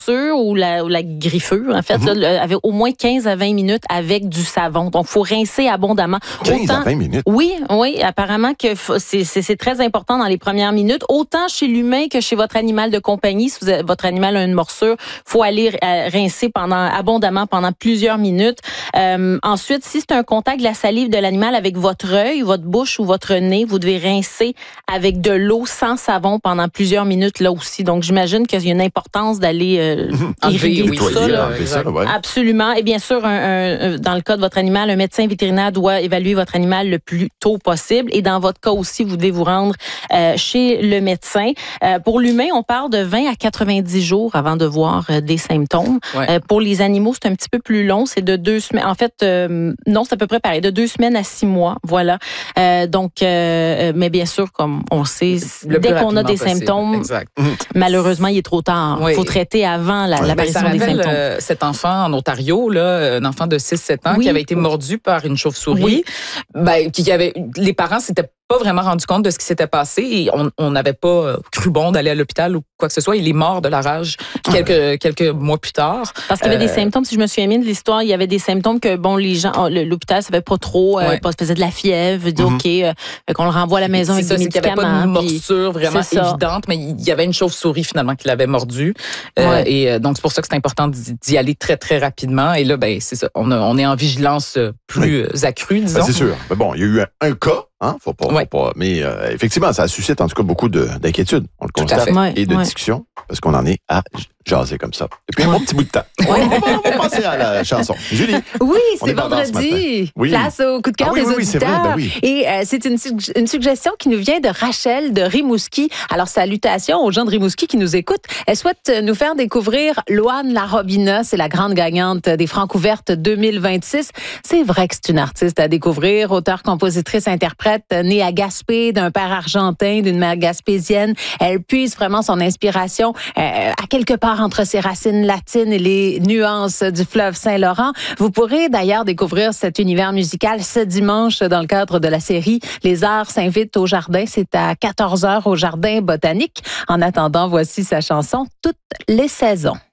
ou la griffure, en fait, là, avec au moins 15 à 20 minutes avec du savon. Donc, il faut rincer abondamment. 15 à 20 minutes? Oui, apparemment que c'est très important dans les premières minutes. Autant chez l'humain que chez votre animal de compagnie. Si votre animal a une morsure, faut aller rincer abondamment pendant plusieurs minutes. Ensuite, si c'est un contact de la salive de l'animal avec votre œil, votre bouche ou votre nez, vous devez rincer avec de l'eau sans savon pendant plusieurs minutes là aussi. Donc, j'imagine qu'il y a une importance d'aller irriguer tout ça. Là. Absolument. Et bien sûr, dans le cas de votre animal, un médecin vétérinaire doit évaluer votre animal le plus tôt possible. Et dans votre cas aussi, vous devez vous rendre chez le médecin. Pour l'humain, on parle de 20 à 90 jours avant de voir des symptômes. Ouais. Pour les animaux, c'est un petit peu plus long. C'est de 2 semaines. En fait, non, c'est à peu près pareil. De 2 semaines à 6 mois. Voilà. Mais bien sûr, comme on sait, dès qu'on a des symptômes, malheureusement, il est trop tard. Il faut traiter avant l'apparition des symptômes. Cet enfant en Ontario, là, un enfant de 6-7 ans qui avait été mordu par une chauve-souris, les parents s'étaient pas vraiment rendu compte de ce qui s'était passé et on n'avait pas cru bon d'aller à l'hôpital ou quoi que ce soit. Il est mort de la rage quelques mois plus tard. Parce qu'il y avait des symptômes, si je me souviens bien de l'histoire, il y avait des symptômes que les gens, l'hôpital ne savait pas trop, faisait de la fièvre, dit qu'on le renvoie à la maison avec des médicaments. Il n'y avait pas une morsure vraiment évidente, mais il y avait une chauve-souris finalement qui l'avait mordu. Et donc c'est pour ça que c'est important d'y aller très très rapidement. Et là, c'est ça, on est en vigilance plus accrue, disons. C'est sûr. Mais bon, il y a eu un cas. Faut pas. Mais effectivement, ça suscite en tout cas beaucoup d'inquiétudes. On le constate. Et de discussions, parce qu'on en est à jaser comme ça. Depuis un bon petit bout de temps. On va passer à la chanson. Julie. Oui, c'est vendredi. Place au coup de cœur des auditeurs. Et c'est une suggestion qui nous vient de Rachel de Rimouski. Alors, salutations aux gens de Rimouski qui nous écoutent. Elle souhaite nous faire découvrir Loane Larobina. C'est la grande gagnante des Francs ouvertes 2026. C'est vrai que c'est une artiste à découvrir. Auteure, compositrice, interprète, née à Gaspé, d'un père argentin, d'une mère gaspésienne. Elle puise vraiment son inspiration à quelque part entre ses racines latines et les nuances du fleuve Saint-Laurent. Vous pourrez d'ailleurs découvrir cet univers musical ce dimanche dans le cadre de la série Les Arts s'invitent au jardin. C'est à 14h au Jardin botanique. En attendant, voici sa chanson Toutes les saisons.